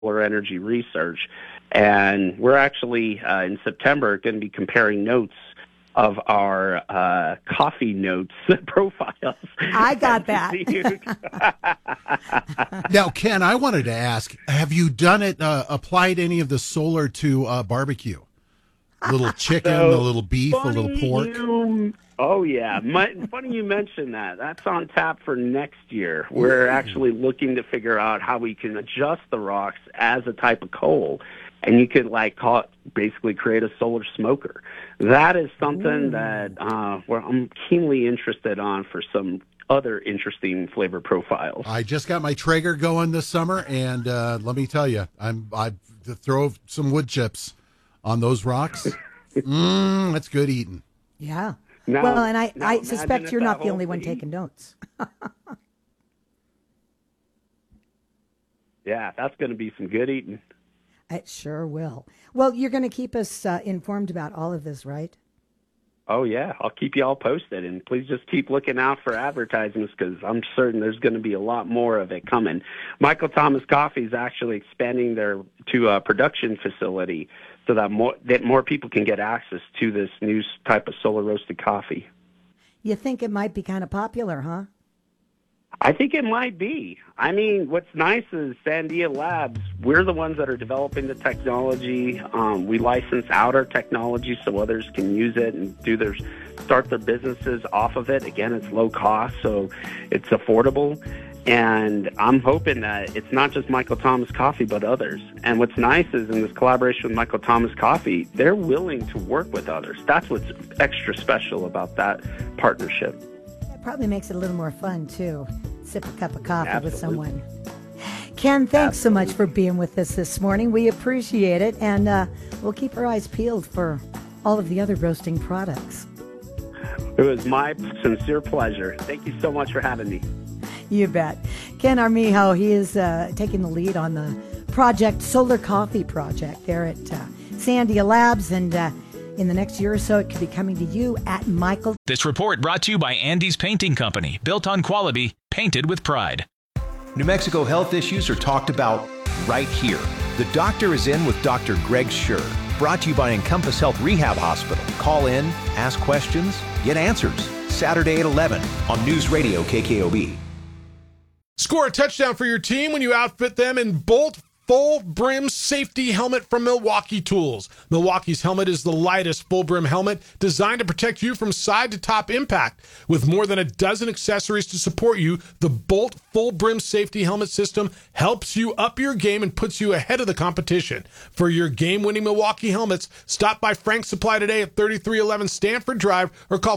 solar energy research. And we're actually, in September, going to be comparing notes of our coffee notes profiles. I got that. Now, Ken, I wanted to ask, have you done it, applied any of the solar to barbecue? A little chicken, a little beef, a little pork? Oh, yeah. Funny you mentioned that. That's on tap for next year. We're actually looking to figure out how we can adjust the rocks as a type of coal. And you could basically create a solar smoker. That is something that I'm keenly interested on for some other interesting flavor profiles. I just got my Traeger going this summer, and let me tell you, I throw some wood chips on those rocks. That's good eating. Yeah. Well, and I suspect you're not the only one taking notes. Yeah, that's going to be some good eating. It sure will. Well, you're going to keep us informed about all of this, right? Oh, yeah. I'll keep you all posted. And please just keep looking out for advertisements because I'm certain there's going to be a lot more of it coming. Michael Thomas Coffee is actually expanding to a production facility so that more people can get access to this new type of solar roasted coffee. You think it might be kind of popular, huh? I think it might be. I mean, what's nice is Sandia Labs, we're the ones that are developing the technology. We license out our technology so others can use it and start their businesses off of it. Again, it's low cost, so it's affordable. And I'm hoping that it's not just Michael Thomas Coffee, but others. And what's nice is in this collaboration with Michael Thomas Coffee, they're willing to work with others. That's what's extra special about that partnership. Probably makes it a little more fun, too. Sip a cup of coffee with someone. Ken, thanks so much for being with us this morning. We appreciate it, and we'll keep our eyes peeled for all of the other roasting products. It was my sincere pleasure. Thank you so much for having me. You bet. Ken Armijo, he is taking the lead on the project, Solar Coffee Project, there at Sandia Labs, and in the next year or so, it could be coming to you at Michael. This report brought to you by Andy's Painting Company, built on quality, painted with pride. New Mexico health issues are talked about right here. The Doctor is In with Dr. Greg Schur. Brought to you by Encompass Health Rehab Hospital. Call in, ask questions, get answers. Saturday at 11 on News Radio KKOB. Score a touchdown for your team when you outfit them in Bolt Full Brim Safety Helmet from Milwaukee Tools. Milwaukee's helmet is the lightest full brim helmet designed to protect you from side to top impact. With more than a dozen accessories to support you, the Bolt Full Brim Safety Helmet system helps you up your game and puts you ahead of the competition. For your game-winning Milwaukee helmets, stop by Frank's Supply today at 3311 Stanford Drive or call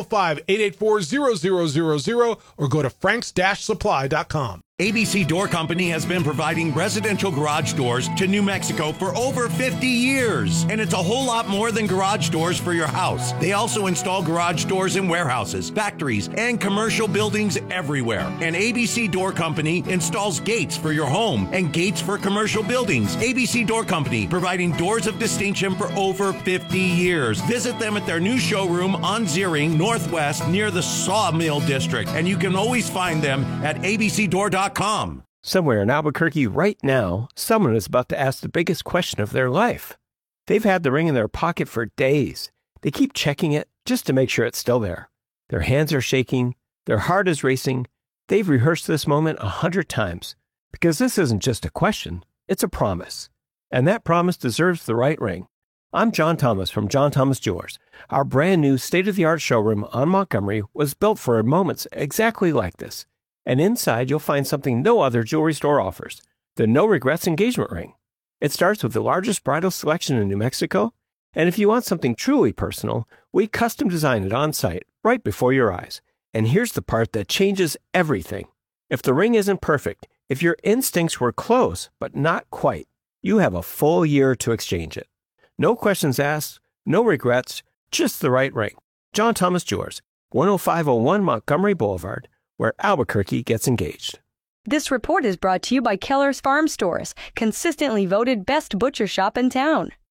505-884-0000 or go to franks-supply.com. ABC Door Company has been providing residential garage doors to New Mexico for over 50 years. And it's a whole lot more than garage doors for your house. They also install garage doors in warehouses, factories, and commercial buildings everywhere. And ABC Door Company installs gates for your home and gates for commercial buildings. ABC Door Company, providing doors of distinction for over 50 years. Visit them at their new showroom on Ziering Northwest near the Sawmill District. And you can always find them at abcdoor.com. Somewhere in Albuquerque right now, someone is about to ask the biggest question of their life. They've had the ring in their pocket for days. They keep checking it just to make sure it's still there. Their hands are shaking. Their heart is racing. They've rehearsed this moment 100 times because this isn't just a question, it's a promise. And that promise deserves the right ring. I'm John Thomas from John Thomas Jewelers. Our brand new state-of-the-art showroom on Montgomery was built for moments exactly like this. And inside, you'll find something no other jewelry store offers, the No Regrets engagement ring. It starts with the largest bridal selection in New Mexico, and if you want something truly personal, we custom design it on site, right before your eyes. And here's the part that changes everything. If the ring isn't perfect, if your instincts were close, but not quite, you have a full year to exchange it. No questions asked, no regrets, just the right ring. John Thomas Jewelers, 10501 Montgomery Boulevard, where Albuquerque gets engaged. This report is brought to you by Keller's Farm Stores, consistently voted best butcher shop in town.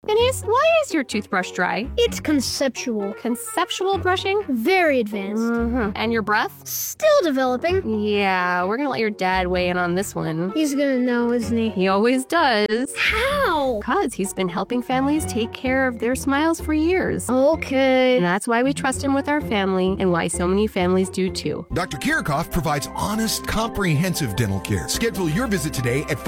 Denise, why is your toothbrush dry? It's conceptual. Conceptual brushing? Very advanced. Mm-hmm. And your breath? Still developing. Yeah, we're gonna let your dad weigh in on this one. He's gonna know, isn't he? He always does. How? Because he's been helping families take care of their smiles for years. Okay. And that's why we trust him with our family and why so many families do too. Dr. Kirchhoff provides honest, comprehensive dental care. Schedule your visit today at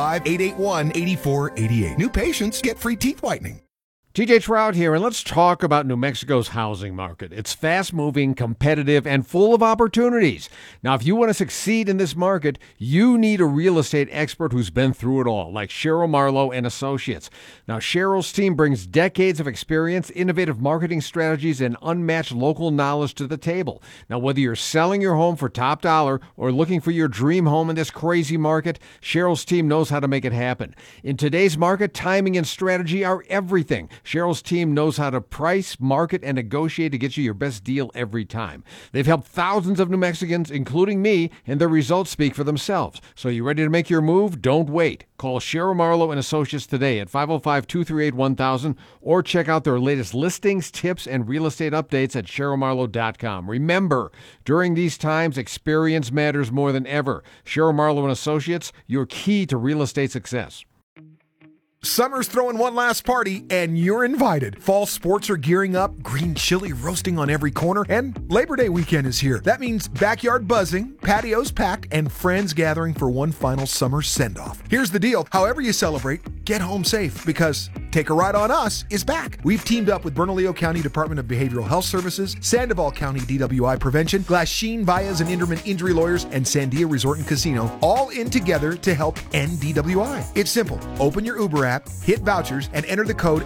505-881-8488. New patients get free teeth whitening. TJ Trout here, and let's talk about New Mexico's housing market. It's fast-moving, competitive, and full of opportunities. Now, if you want to succeed in this market, you need a real estate expert who's been through it all, like Cheryl Marlowe and Associates. Now, Cheryl's team brings decades of experience, innovative marketing strategies, and unmatched local knowledge to the table. Now, whether you're selling your home for top dollar or looking for your dream home in this crazy market, Cheryl's team knows how to make it happen. In today's market, timing and strategy are everything. Cheryl's team knows how to price, market, and negotiate to get you your best deal every time. They've helped thousands of New Mexicans, including me, and their results speak for themselves. So you ready to make your move? Don't wait. Call Cheryl Marlowe and Associates today at 505-238-1000 or check out their latest listings, tips, and real estate updates at CherylMarlowe.com. Remember, during these times, experience matters more than ever. Cheryl Marlowe and Associates, your key to real estate success. Summer's throwing one last party, and you're invited. Fall sports are gearing up, green chili roasting on every corner, and Labor Day weekend is here. That means backyard buzzing, patios packed, and friends gathering for one final summer send-off. Here's the deal. However you celebrate, get home safe, because Take a Ride on Us is back. We've teamed up with Bernalillo County Department of Behavioral Health Services, Sandoval County DWI Prevention, Glasheen, Baez, and Inderman Injury Lawyers, and Sandia Resort and Casino, all in together to help end DWI. It's simple. Open your Uber app, hit vouchers, and enter the code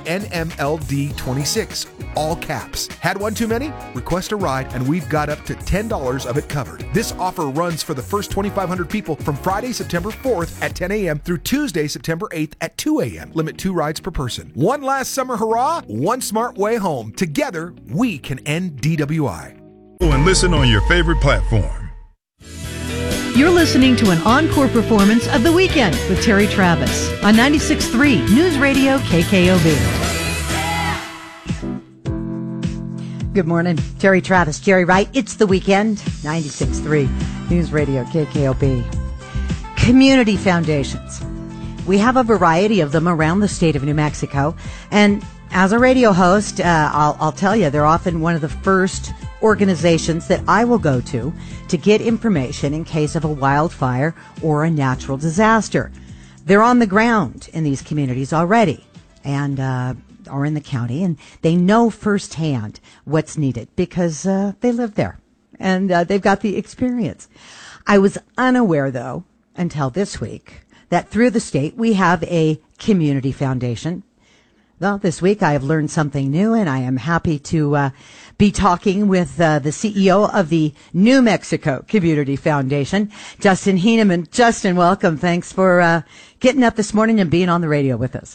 NMLD26, all caps. Had one too many? Request a ride, and we've got up to $10 of it covered. This offer runs for the first 2,500 people from Friday, September 4th at 10 a.m. through Tuesday, September 8th at 2 a.m. Limit 2 rides per person. One last summer hurrah, one smart way home. Together, we can end DWI. And listen on your favorite platform. You're listening to an encore performance of The Weekend with Terry Travis on 96.3 News Radio KKOB. Good morning. Terry Travis, Jerry Wright. It's The Weekend, 96.3 News Radio KKOB. Community foundations. We have a variety of them around the state of New Mexico. And as a radio host, I'll tell you, they're often one of the first organizations that I will go to get information in case of a wildfire or a natural disaster. They're on the ground in these communities already and are in the county, and they know firsthand what's needed because they live there and they've got the experience. I was unaware, though, until this week, that through the state we have a community foundation. Well, this week I have learned something new, and I am happy to be talking with the CEO of the New Mexico Community Foundation, Justin Heineman. Justin, welcome. Thanks for getting up this morning and being on the radio with us.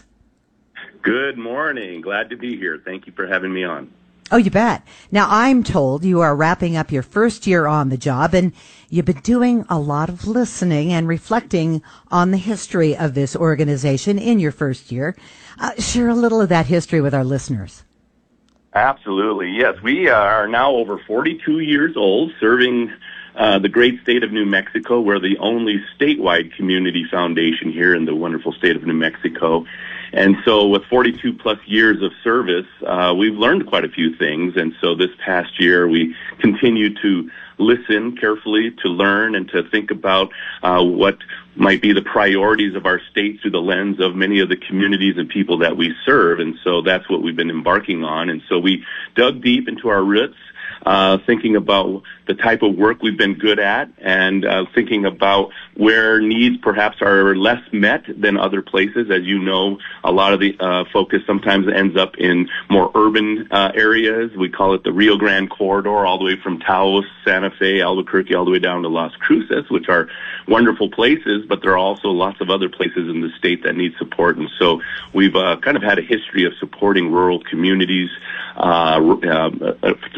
Good morning. Glad to be here. Thank you for having me on. Oh, you bet. Now, I'm told you are wrapping up your first year on the job, and you've been doing a lot of listening and reflecting on the history of this organization in your first year. Share a little of that history with our listeners. Absolutely. Yes, we are now over 42 years old, serving the great state of New Mexico. We're the only statewide community foundation here in the wonderful state of New Mexico. And so with 42 plus years of service, we've learned quite a few things. And so this past year, we continued to listen carefully, to learn, and to think about what might be the priorities of our state through the lens of many of the communities and people that we serve. And so that's what we've been embarking on. And so we dug deep into our roots, thinking about the type of work we've been good at, and thinking about where needs perhaps are less met than other places. As you know, a lot of the focus sometimes ends up in more urban areas. We call it the Rio Grande Corridor, all the way from Taos, Santa Fe, Albuquerque, all the way down to Las Cruces, which are wonderful places, but there are also lots of other places in the state that need support. And so we've kind of had a history of supporting rural communities through a variety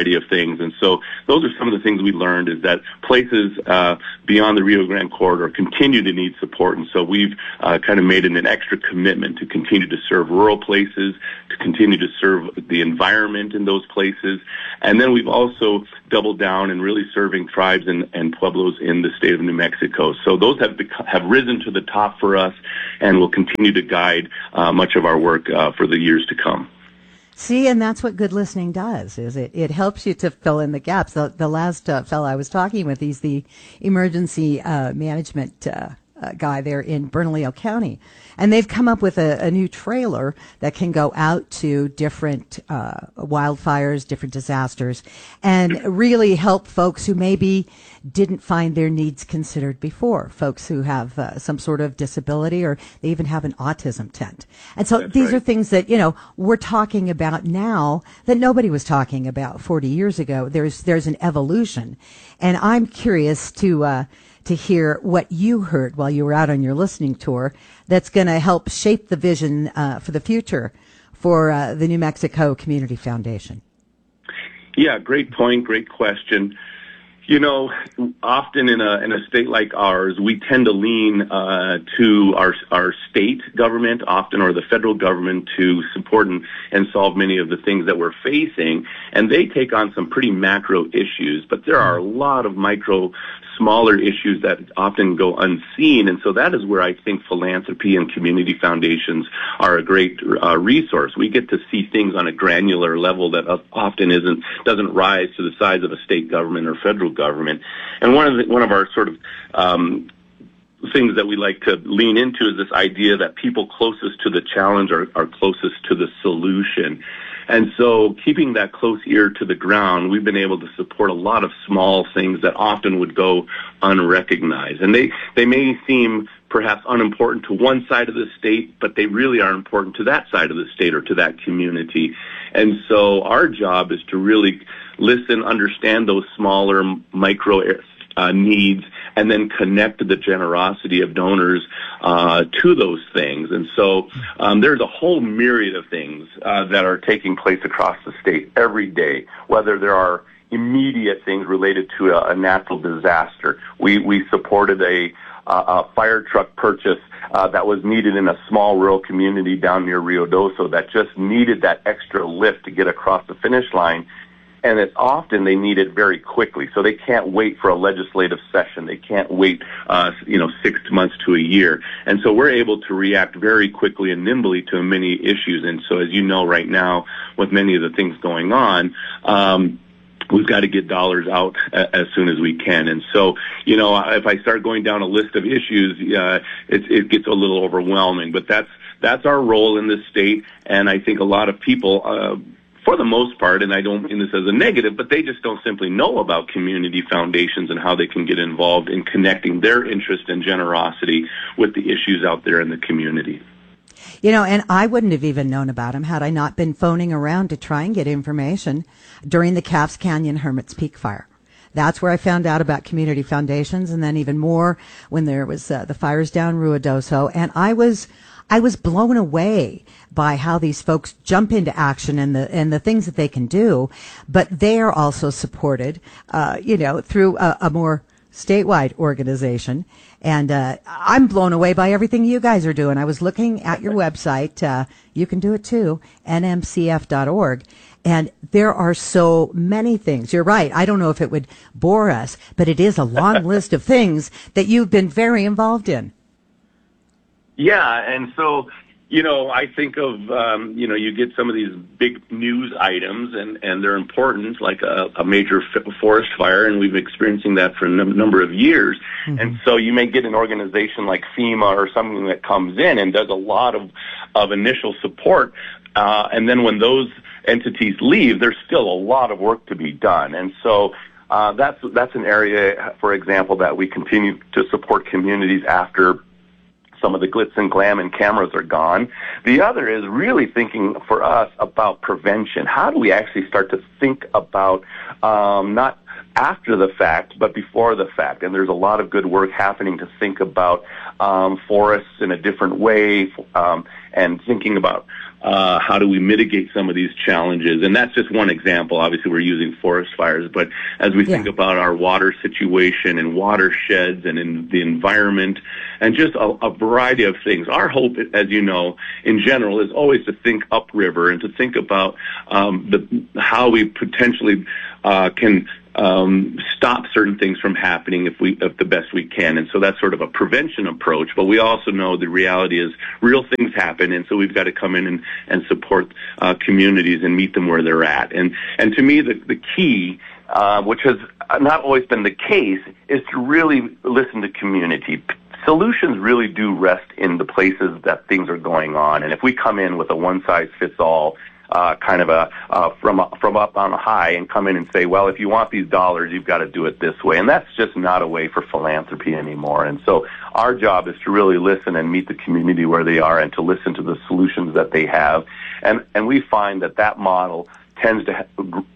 variety of things. And so those are some of the things we learned, is that places beyond the Rio Grande corridor continue to need support. And so we've kind of made it an extra commitment to continue to serve rural places, to continue to serve the environment in those places. And then we've also doubled down in really serving tribes and pueblos in the state of New Mexico. So those have risen to the top for us and will continue to guide much of our work for the years to come. See, and that's what good listening does, is it helps you to fill in the gaps. The last fellow I was talking with, he's the emergency management guy there in Bernalillo County. And they've come up with a new trailer that can go out to different wildfires, different disasters, and really help folks who maybe didn't find their needs considered before, folks who have some sort of disability, or they even have an autism tent. And so these are things that, we're talking about now that nobody was talking about 40 years ago. There's an evolution. And I'm curious to hear what you heard while you were out on your listening tour that's going to help shape the vision for the future for the New Mexico Community Foundation. Yeah, great point, great question. Often in a state like ours, we tend to lean to our state government, often, or the federal government, to support and solve many of the things that we're facing. And they take on some pretty macro issues, but there are a lot of smaller issues that often go unseen. And so that is where I think philanthropy and community foundations are a great resource. We get to see things on a granular level that often doesn't rise to the size of a state government or federal government. And one of our sort of things that we like to lean into is this idea that people closest to the challenge are closest to the solution. And so keeping that close ear to the ground, we've been able to support a lot of small things that often would go unrecognized. And they may seem perhaps unimportant to one side of the state, but they really are important to that side of the state or to that community. And so our job is to really listen, understand those smaller micro needs, and then connect the generosity of donors to those things. And so there's a whole myriad of things that are taking place across the state every day, whether there are immediate things related to a natural disaster. We supported a fire truck purchase that was needed in a small rural community down near Ruidoso that just needed that extra lift to get across the finish line. And it's often they need it very quickly, so they can't wait for a legislative session. They can't wait, 6 months to a year. And so we're able to react very quickly and nimbly to many issues. And so, as you know, right now, with many of the things going on, we've got to get dollars out as soon as we can. And so, if I start going down a list of issues, it gets a little overwhelming. But that's our role in this state, and I think a lot of people, for the most part, and I don't mean this as a negative, but they just don't simply know about community foundations and how they can get involved in connecting their interest and generosity with the issues out there in the community. And I wouldn't have even known about them had I not been phoning around to try and get information during the Caps Canyon Hermit's Peak fire. That's where I found out about community foundations, and then even more when there was the fires down Ruidoso. And I was blown away by how these folks jump into action and the things that they can do, but they are also supported, through a more statewide organization. And I'm blown away by everything you guys are doing. I was looking at your website. You can do it too, nmcf.org. And there are so many things. You're right. I don't know if it would bore us, but it is a long list of things that you've been very involved in. Yeah, and so, I think of, you get some of these big news items, and they're important, like a major forest fire, and we've been experiencing that for a number of years. Mm-hmm. And so you may get an organization like FEMA or something that comes in and does a lot of initial support, and then when those entities leave, there's still a lot of work to be done. And so that's an area, for example, that we continue to support communities after some of the glitz and glam and cameras are gone. The other is really thinking for us about prevention. How do we actually start to think about not after the fact, but before the fact. And there's a lot of good work happening to think about forests in a different way, and thinking about how do we mitigate some of these challenges. And that's just one example. Obviously, we're using forest fires, but as we think about our water situation and watersheds and in the environment and just a variety of things, our hope, as you know, in general, is always to think upriver and to think about how we potentially can stop certain things from happening if the best we can. And so that's sort of a prevention approach. But we also know the reality is real things happen, and so we've got to come in and support communities and meet them where they're at. And to me, the key, which has not always been the case, is to really listen to community. Solutions really do rest in the places that things are going on. And if we come in with a one-size-fits-all kind of from up on high and come in and say, well, if you want these dollars, you've got to do it this way. And that's just not a way for philanthropy anymore. And so our job is to really listen and meet the community where they are and to listen to the solutions that they have. And we find that model tends to,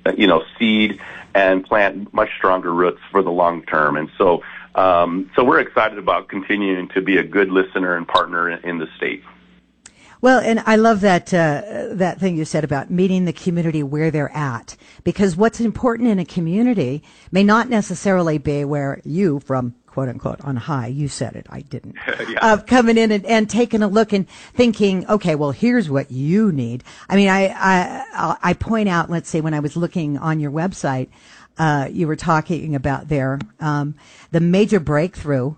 seed and plant much stronger roots for the long term. And so we're excited about continuing to be a good listener and partner in the state. Well, and I love that thing you said about meeting the community where they're at, because what's important in a community may not necessarily be where you, from quote unquote on high, you said it, I didn't, coming in and taking a look and thinking, okay, well, here's what you need. I mean, I point out, let's say when I was looking on your website, you were talking about there, the major breakthrough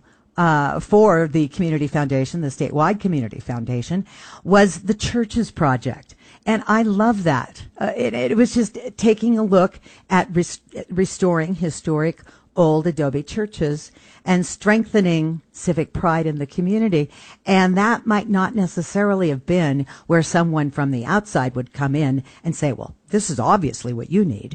for the community foundation, the statewide community foundation, was the churches project. And I love that. It was just taking a look at restoring historic old adobe churches and strengthening civic pride in the community. And that might not necessarily have been where someone from the outside would come in and say, well, this is obviously what you need.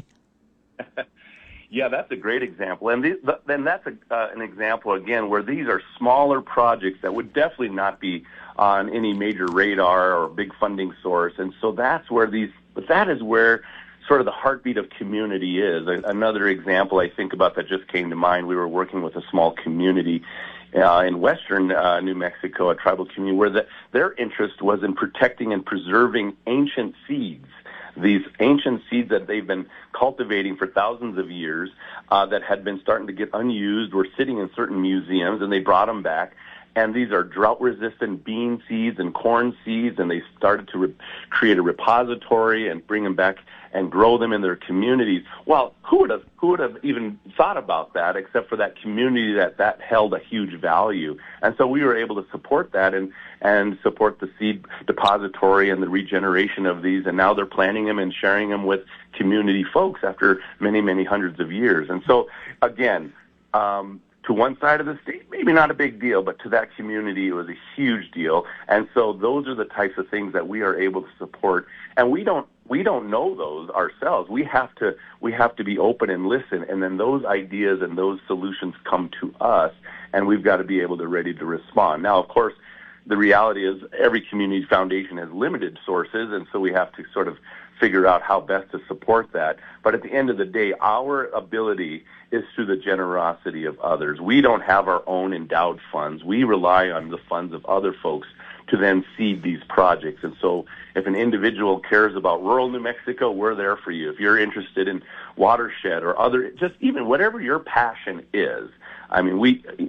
Yeah, that's a great example. And then that's an example, again, where these are smaller projects that would definitely not be on any major radar or big funding source. And so that is where sort of the heartbeat of community is. Another example I think about that just came to mind, we were working with a small community in western New Mexico, a tribal community, where their interest was in protecting and preserving ancient seeds. These ancient seeds that they've been cultivating for thousands of years that had been starting to get unused, were sitting in certain museums, and they brought them back. And these are drought-resistant bean seeds and corn seeds, and they started to create a repository and bring them back and grow them in their communities. Well, who would have even thought about that except for that community that held a huge value? And so we were able to support that and support the seed depository and the regeneration of these, and now they're planting them and sharing them with community folks after many, many hundreds of years. And so, again, to one side of the state, maybe not a big deal, but to that community, it was a huge deal. And so those are the types of things that we are able to support. And we don't know those ourselves. We have to be open and listen. And then those ideas and those solutions come to us, and we've got to be able to ready to respond. Now, of course, the reality is every community foundation has limited sources, and so we have to sort of figure out how best to support that. But at the end of the day, our ability is through the generosity of others. We don't have our own endowed funds. We rely on the funds of other folks to then seed these projects. And so if an individual cares about rural New Mexico, we're there for you. If you're interested in watershed or other, just even whatever your passion is. I mean,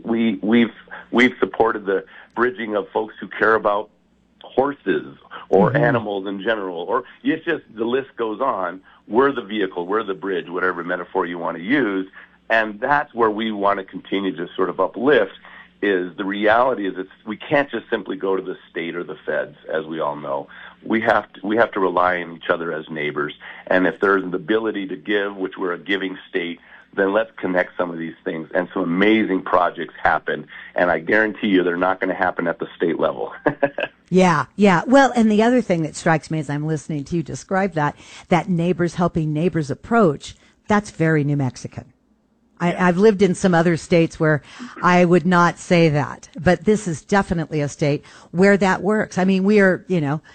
we've supported the bridging of folks who care about horses or animals in general, or it's just, the list goes on. We're the vehicle, we're the bridge, whatever metaphor you want to use. And that's where we want to continue to sort of uplift. Is the reality is we can't just simply go to the state or the feds, as we all know. We have to rely on each other as neighbors. And if there's an ability to give, which we're a giving state, then let's connect some of these things. And some amazing projects happen. And I guarantee you they're not going to happen at the state level. Yeah. Well, and the other thing that strikes me as I'm listening to you describe that neighbors helping neighbors approach, that's very New Mexican. I've lived in some other states where I would not say that, but this is definitely a state where that works. I mean, we are,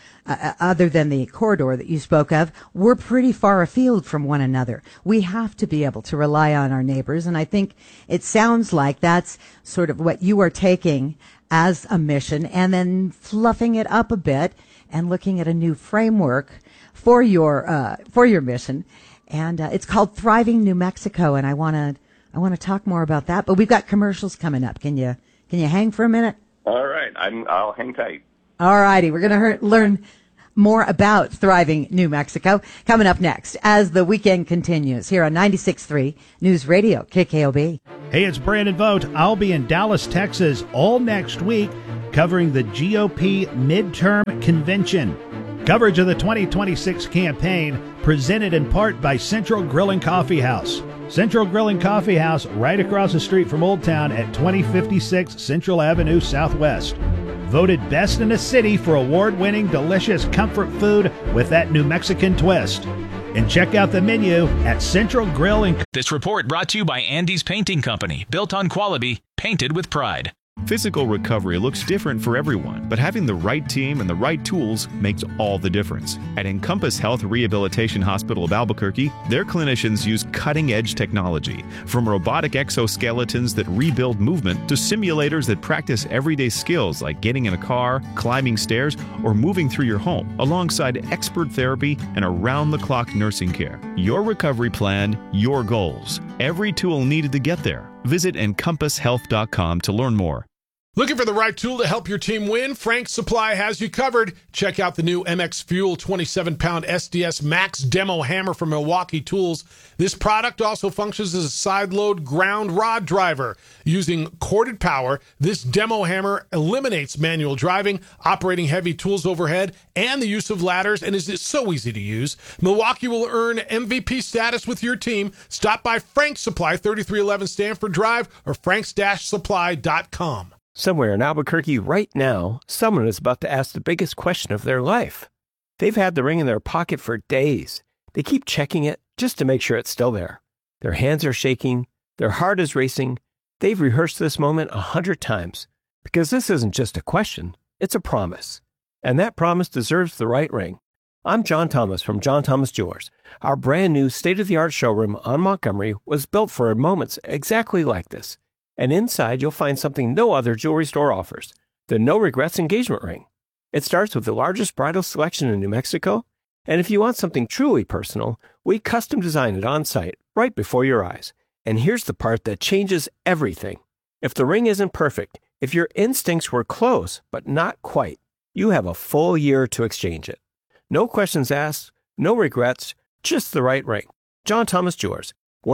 other than the corridor that you spoke of, we're pretty far afield from one another. We have to be able to rely on our neighbors, and I think it sounds like that's sort of what you are taking as a mission and then fluffing it up a bit and looking at a new framework for your mission. And it's called Thriving New Mexico, and I want to talk more about that. But we've got commercials coming up. Can you hang for a minute? All right, I'll hang tight. All righty, we're going to learn more about Thriving New Mexico coming up next as the weekend continues here on 96.3 News Radio KKOB. Hey, it's Brandon Vogt. I'll be in Dallas, Texas all next week covering the GOP midterm convention. Coverage of the 2026 campaign presented in part by Central Grill and Coffee House. Central Grill and Coffee House right across the street from Old Town at 2056 Central Avenue Southwest. Voted best in the city for award-winning delicious comfort food with that New Mexican twist. And check out the menu at Central Grill and... This report brought to you by Andy's Painting Company, built on quality, painted with pride. Physical recovery looks different for everyone, but having the right team and the right tools makes all the difference. At Encompass Health Rehabilitation Hospital of Albuquerque, their clinicians use cutting-edge technology, from robotic exoskeletons that rebuild movement to simulators that practice everyday skills like getting in a car, climbing stairs, or moving through your home, alongside expert therapy and around-the-clock nursing care. Your recovery plan, your goals. Every tool needed to get there. Visit EncompassHealth.com to learn more. Looking for the right tool to help your team win? Frank's Supply has you covered. Check out the new MX Fuel 27-pound SDS Max Demo Hammer from Milwaukee Tools. This product also functions as a side-load ground rod driver. Using corded power, this demo hammer eliminates manual driving, operating heavy tools overhead, and the use of ladders, and is so easy to use. Milwaukee will earn MVP status with your team. Stop by Frank's Supply, 3311 Stanford Drive, or franks-supply.com. Somewhere in Albuquerque right now, someone is about to ask the biggest question of their life. They've had the ring in their pocket for days. They keep checking it just to make sure it's still there. Their hands are shaking. Their heart is racing. They've rehearsed this moment 100 times because this isn't just a question, it's a promise. And that promise deserves the right ring. I'm John Thomas from John Thomas Jewelers. Our brand new state-of-the-art showroom on Montgomery was built for moments exactly like this. And inside, you'll find something no other jewelry store offers, the No Regrets engagement ring. It starts with the largest bridal selection in New Mexico, and if you want something truly personal, we custom design it on site, right before your eyes. And here's the part that changes everything. If the ring isn't perfect, if your instincts were close, but not quite, you have a full year to exchange it. No questions asked, no regrets, just the right ring. John Thomas Jewelers,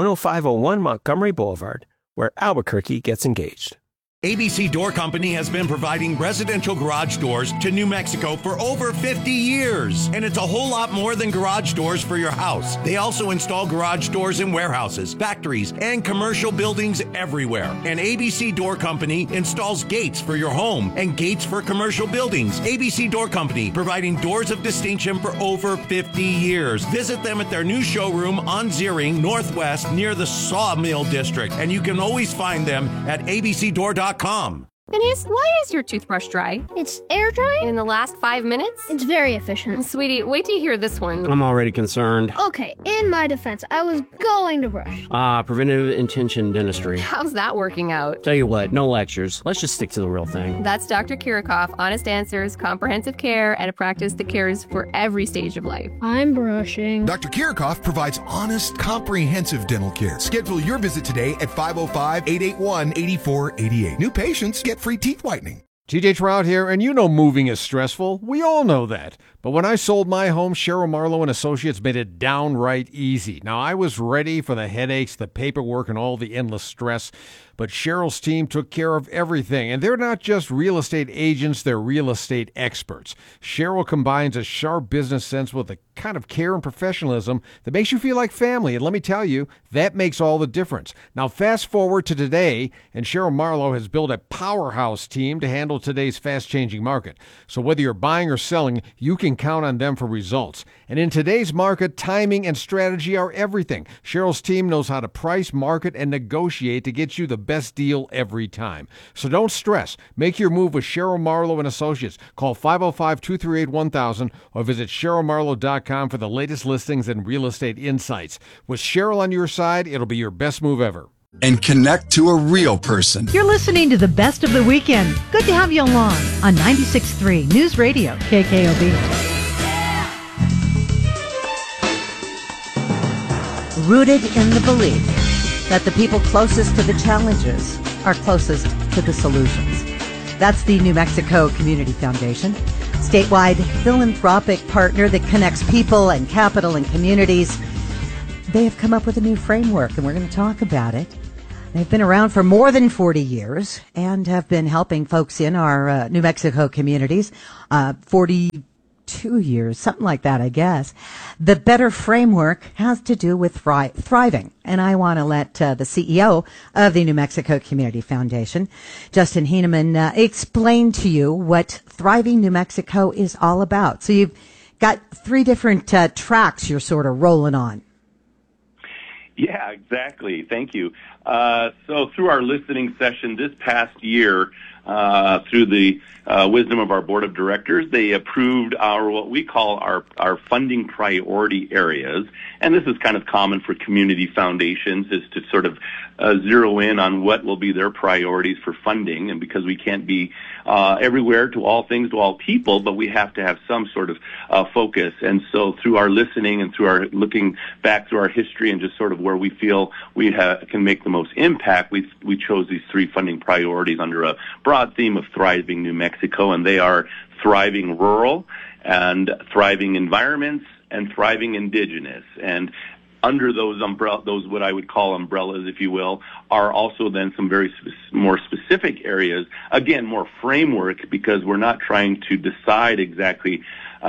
10501 Montgomery Boulevard, where Albuquerque gets engaged. ABC Door Company has been providing residential garage doors to New Mexico for over 50 years. And it's a whole lot more than garage doors for your house. They also install garage doors in warehouses, factories, and commercial buildings everywhere. And ABC Door Company installs gates for your home and gates for commercial buildings. ABC Door Company, providing doors of distinction for over 50 years. Visit them at their new showroom on Ziering Northwest near the Sawmill District. And you can always find them at abcdoor.com. Denise, why is your toothbrush dry? It's air drying? In the last 5 minutes? It's very efficient. Sweetie, wait till you hear this one. I'm already concerned. Okay, in my defense, I was going to brush. Preventive intention dentistry. How's that working out? Tell you what, no lectures. Let's just stick to the real thing. That's Dr. Kirikoff, honest answers, comprehensive care, and a practice that cares for every stage of life. I'm brushing. Dr. Kirikoff provides honest, comprehensive dental care. Schedule your visit today at 505-881-8488. New patients get free teeth whitening. TJ Trout here, and you know moving is stressful. We all know that. But when I sold my home, Cheryl Marlowe and Associates made it downright easy. Now, I was ready for the headaches, the paperwork, and all the endless stress. but Cheryl's team took care of everything. And they're not just real estate agents, they're real estate experts. Cheryl combines a sharp business sense with a kind of care and professionalism that makes you feel like family. And let me tell you, that makes all the difference. Now, fast forward to today, and Cheryl Marlowe has built a powerhouse team to handle today's fast-changing market. So whether you're buying or selling, you can count on them for results. And in today's market, timing and strategy are everything. Cheryl's team knows how to price, market, and negotiate to get you the best deal every time. So don't stress. Make your move with Cheryl Marlowe and Associates. Call 505-238-1000 or visit CherylMarlowe.com for the latest listings and real estate insights. With Cheryl on your side, it'll be your best move ever. And connect to a real person. You're listening to the best of the weekend. Good to have you along on 96.3 News Radio, KKOB. Rooted in the belief that the people closest to the challenges are closest to the solutions. That's the New Mexico Community Foundation, statewide philanthropic partner that connects people and capital and communities. They have come up with a new framework, and we're going to talk about it. They've been around for more than 40 years and have been helping folks in our New Mexico communities, 42 years, something like that, I guess. The better framework has to do with thriving. And I want to let the CEO of the New Mexico Community Foundation, Justin Heineman, explain to you what Thriving New Mexico is all about. So you've got three different tracks you're sort of rolling on. Yeah, exactly. Thank you. So through our listening session this past year, through the wisdom of our board of directors, they approved what we call our funding priority areas. And this is kind of common for community foundations, is to sort of zero in on what will be their priorities for funding. And because we can't be everywhere to all things to all people, but we have to have some sort of focus. And so through our listening and through our looking back through our history and just sort of where we feel we can make the most impact, we chose these three funding priorities under a broad theme of Thriving New Mexico, and they are thriving rural and thriving environments and thriving indigenous. And under those those what I would call umbrellas, if you will, are also then some very more specific areas, again, more framework, because we're not trying to decide exactly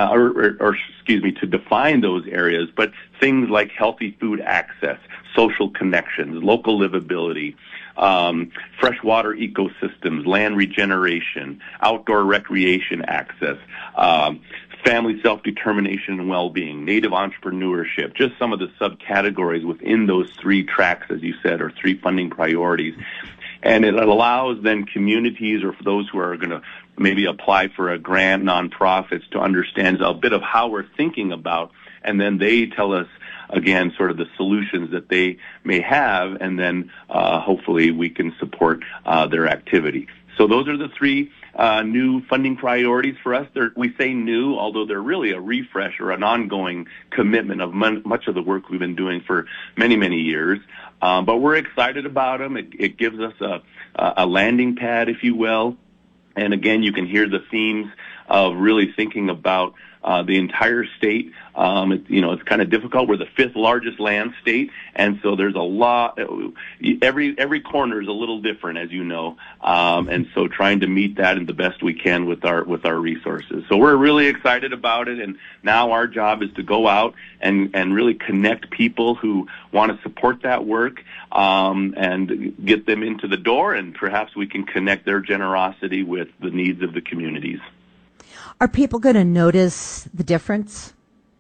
to define those areas, but things like healthy food access, social connections, local livability, freshwater ecosystems, land regeneration, outdoor recreation access, family self-determination and well-being, native entrepreneurship, just some of the subcategories within those three tracks, as you said, or three funding priorities. And it allows then communities, or for those who are going to maybe apply for a grant, nonprofits, to understand a bit of how we're thinking about, and then they tell us, again, sort of the solutions that they may have, and then hopefully we can support their activity. So those are the three new funding priorities for us. We say new, although they're really a refresh or an ongoing commitment of much of the work we've been doing for many, many years. But we're excited about them. It gives us a landing pad, if you will. And again, you can hear the themes of really thinking about the entire state. It's kind of difficult. We're the fifth largest land state, and so there's a lot. Every corner is a little different, as you know, and so trying to meet that in the best we can with our resources. So we're really excited about it, and now our job is to go out and really connect people who want to support that work, and get them into the door, and perhaps we can connect their generosity with the needs of the communities. Are people going to notice the difference?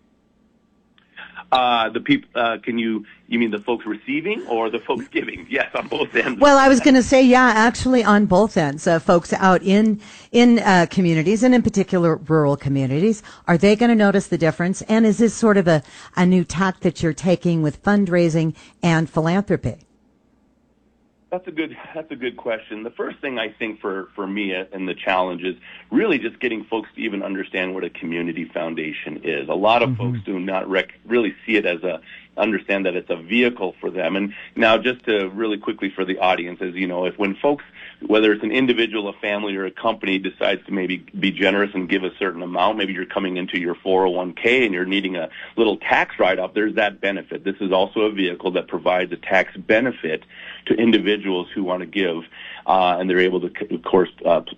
The people, you mean the folks receiving or the folks giving? Yes, on both ends. Well, I was going to say, yeah, actually on both ends. Folks out in communities, and in particular rural communities, are they going to notice the difference? And is this sort of a new tack that you're taking with fundraising and philanthropy? That's a good question. The first thing I think for me and the challenge is really just getting folks to even understand what a community foundation is. A lot of folks do not really see it as understand that it's a vehicle for them. And now just to really quickly for the audience, as you know, when folks whether it's an individual, a family, or a company decides to maybe be generous and give a certain amount, maybe you're coming into your 401k and you're needing a little tax write-off, there's that benefit. This is also a vehicle that provides a tax benefit to individuals who want to give, and they're able to, of course,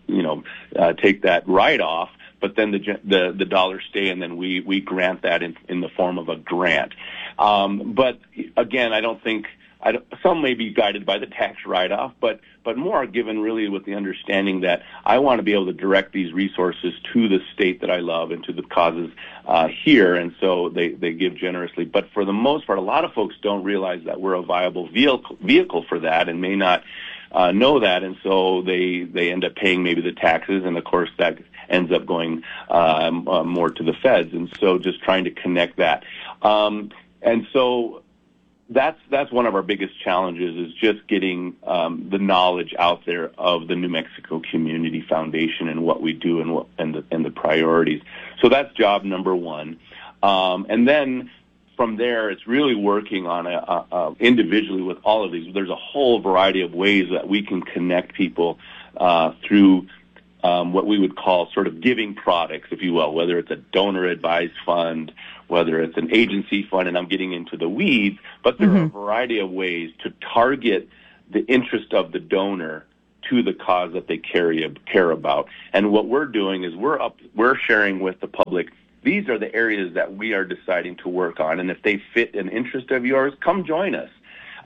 take that write-off, but then the dollars stay, and then we grant that in the form of a grant. But again, some may be guided by the tax write-off, but more given really with the understanding that I want to be able to direct these resources to the state that I love and to the causes here, and so they give generously. But for the most part, a lot of folks don't realize that we're a viable vehicle for that and may not know that, and so they end up paying maybe the taxes, and of course that ends up going more to the feds, and so just trying to connect that. And so that's one of our biggest challenges, is just getting the knowledge out there of the New Mexico Community Foundation and what we do and the priorities. So that's job number one. And then from there, it's really working on individually with all of these. There's a whole variety of ways that we can connect people through what we would call sort of giving products, if you will, whether it's a donor-advised fund, whether it's an agency fund, and I'm getting into the weeds, but there are a variety of ways to target the interest of the donor to the cause that they care about. And what we're doing is we're sharing with the public, these are the areas that we are deciding to work on, and if they fit an interest of yours, come join us.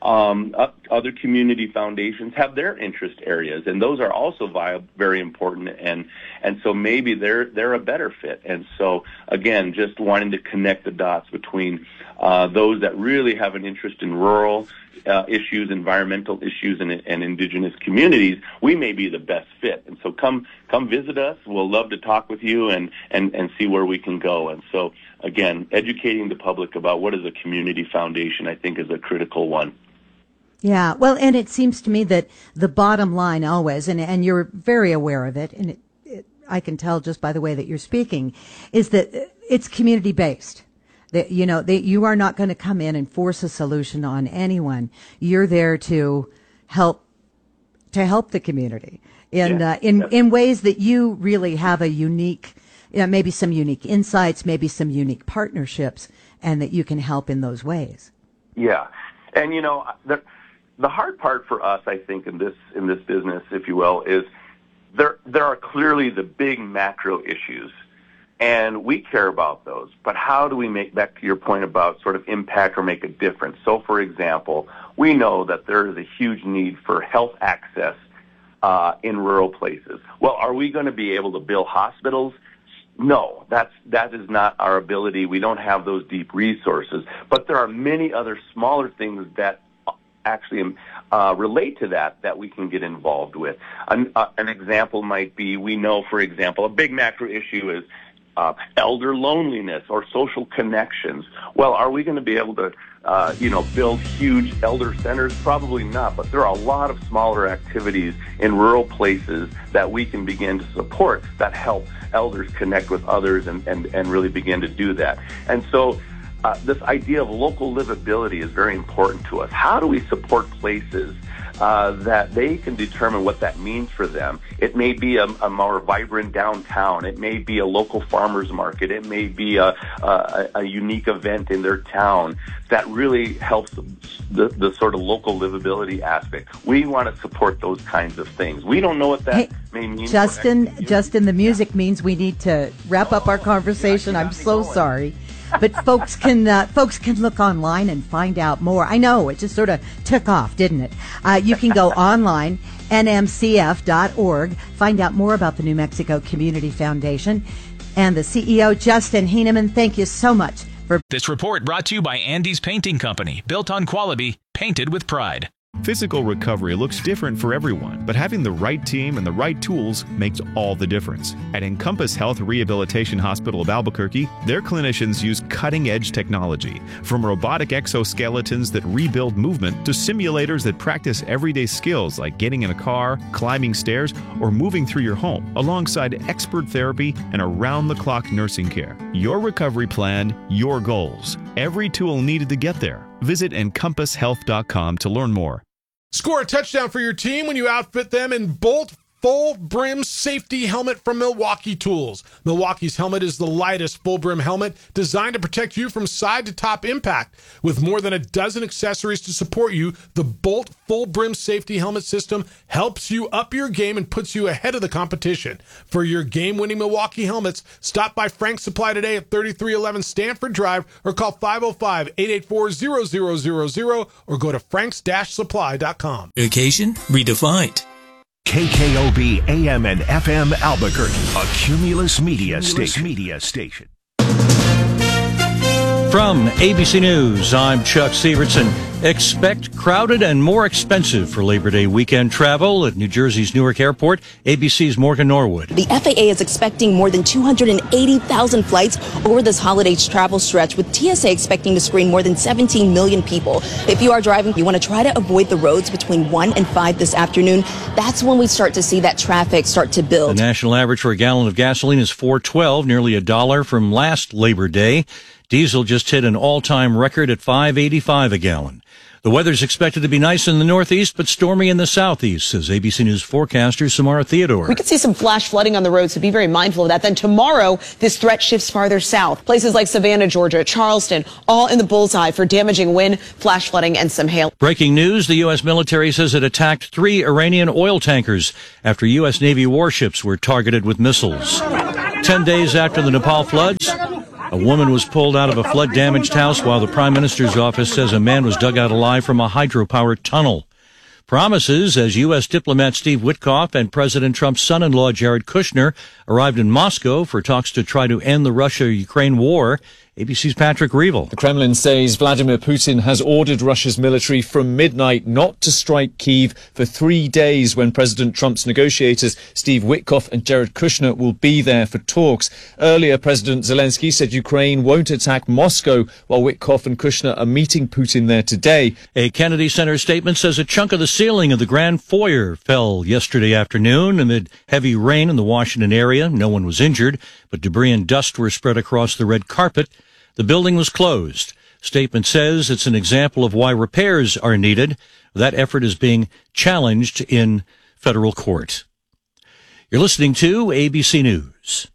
Other community foundations have their interest areas, and those are also very important, and so maybe they're a better fit. And so again, just wanting to connect the dots between those that really have an interest in rural issues, environmental issues, and indigenous communities, we may be the best fit. And so come visit us. We'll love to talk with you and see where we can go. And so again, educating the public about what is a community foundation, I think, is a critical one. Yeah, well, and it seems to me that the bottom line always, and you're very aware of it, and I can tell just by the way that you're speaking, is that it's community-based. That, you are not going to come in and force a solution on anyone. You're there to help the community in ways that you really have a unique, maybe some unique insights, maybe some unique partnerships, and that you can help in those ways. Yeah, and the hard part for us, I think, in this business, if you will, is there are clearly the big macro issues, and we care about those. But how do we make, back to your point about sort of impact or make a difference? So, for example, we know that there is a huge need for health access in rural places. Well, are we going to be able to build hospitals? No, that is not our ability. We don't have those deep resources. But there are many other smaller things that actually relate to that we can get involved with. An example might be, we know, for example, a big macro issue is elder loneliness or social connections. Well, are we going to be able to, build huge elder centers? Probably not, but there are a lot of smaller activities in rural places that we can begin to support that help elders connect with others and really begin to do that. And so this idea of local livability is very important to us. How do we support places that they can determine what that means for them? It may be a more vibrant downtown. It may be a local farmers market. It may be a unique event in their town that really helps the sort of local livability aspect. We want to support those kinds of things. We don't know what that may mean. Justin, the music means we need to wrap up our conversation. I'm so sorry. But folks can look online and find out more. I know, it just sort of took off, didn't it? You can go online, nmcf.org, find out more about the New Mexico Community Foundation. And the CEO, Justin Heineman, thank you so much for... This report brought to you by Andy's Painting Company, built on quality, painted with pride. Physical recovery looks different for everyone, but having the right team and the right tools makes all the difference. At Encompass Health Rehabilitation Hospital of Albuquerque, their clinicians use cutting-edge technology, from robotic exoskeletons that rebuild movement to simulators that practice everyday skills like getting in a car, climbing stairs, or moving through your home, alongside expert therapy and around-the-clock nursing care. Your recovery plan, your goals. Every tool needed to get there. Visit EncompassHealth.com to learn more. Score a touchdown for your team when you outfit them in Bolt Full Brim Safety Helmet from Milwaukee Tools. Milwaukee's helmet is the lightest full brim helmet designed to protect you from side to top impact. With more than a dozen accessories to support you, the Bolt Full Brim Safety Helmet system helps you up your game and puts you ahead of the competition. For your game-winning Milwaukee helmets, stop by Frank's Supply today at 3311 Stanford Drive or call 505-884-0000 or go to franks-supply.com. Occasion redefined. KKOB AM and FM Albuquerque, a Cumulus Media station. From ABC News, I'm Chuck Severson. Expect crowded and more expensive for Labor Day weekend travel at New Jersey's Newark Airport. ABC's Morgan Norwood. The FAA is expecting more than 280,000 flights over this holiday travel stretch, with TSA expecting to screen more than 17 million people. If you are driving, you want to try to avoid the roads between 1 and 5 this afternoon. That's when we start to see that traffic start to build. The national average for a gallon of gasoline is $4.12, nearly $1 from last Labor Day. Diesel just hit an all-time record at $5.85 a gallon. The weather's expected to be nice in the northeast, but stormy in the southeast, says ABC News forecaster Samara Theodore. We could see some flash flooding on the road, so be very mindful of that. Then tomorrow, this threat shifts farther south. Places like Savannah, Georgia, Charleston, all in the bullseye for damaging wind, flash flooding, and some hail. Breaking news, the U.S. military says it attacked 3 Iranian oil tankers after U.S. Navy warships were targeted with missiles. 10 days after the Nepal floods, a woman was pulled out of a flood-damaged house while the Prime Minister's office says a man was dug out alive from a hydropower tunnel. Promises as U.S. diplomat Steve Witkoff and President Trump's son-in-law Jared Kushner arrived in Moscow for talks to try to end the Russia-Ukraine war. ABC's Patrick Reevell. The Kremlin says Vladimir Putin has ordered Russia's military from midnight not to strike Kyiv for 3 days when President Trump's negotiators Steve Witkoff and Jared Kushner will be there for talks. Earlier, President Zelensky said Ukraine won't attack Moscow while Witkoff and Kushner are meeting Putin there today. A Kennedy Center statement says a chunk of the ceiling of the Grand Foyer fell yesterday afternoon amid heavy rain in the Washington area. No one was injured, but debris and dust were spread across the red carpet. The building was closed. Statement says it's an example of why repairs are needed. That effort is being challenged in federal court. You're listening to ABC News.